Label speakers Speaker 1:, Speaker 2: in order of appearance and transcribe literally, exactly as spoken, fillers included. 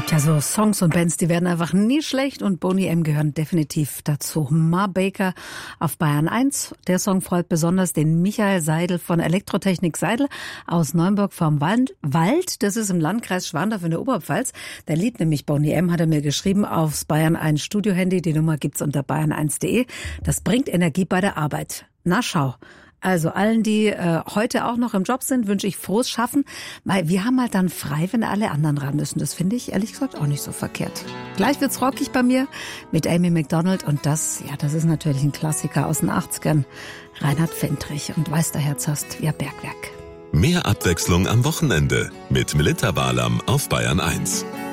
Speaker 1: gibt ja so Songs und Bands, die werden einfach nie schlecht und Boney M gehören definitiv dazu. Ma Baker auf Bayern eins. Der Song freut besonders den Michael Seidel von Elektrotechnik Seidel aus Neunburg vom Wald. Das ist im Landkreis Schwandorf in der Oberpfalz. Der Lied nämlich Boney M hat er mir geschrieben aufs Bayern eins Studio-Handy. Die Nummer gibt's unter bayern eins punkt de. Das bringt Energie bei der Arbeit. Na schau. Also allen, die äh, heute auch noch im Job sind, wünsche ich frohes Schaffen, weil wir haben halt dann frei, wenn alle anderen ran müssen. Das finde ich ehrlich gesagt auch nicht so verkehrt. Gleich wird's rockig bei mir mit Amy Macdonald und das, ja, das ist natürlich ein Klassiker aus den achtzigern. Reinhard Fendrich und Weiß der Herz hast, ja, Bergwerk.
Speaker 2: Mehr Abwechslung am Wochenende mit Melitta Walam auf Bayern eins.